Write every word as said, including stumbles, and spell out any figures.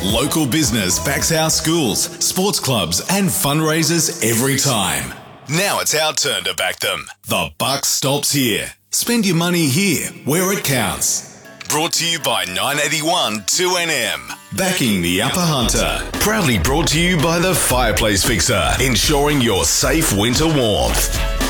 Local business backs our schools, sports clubs and fundraisers every time. Now it's our turn to back them. The buck stops here. Spend your money here, where it counts. Brought to you by nine eighty-one two N M. Backing the Upper Hunter. Proudly brought to you by the Fireplace Fixer, ensuring your safe winter warmth.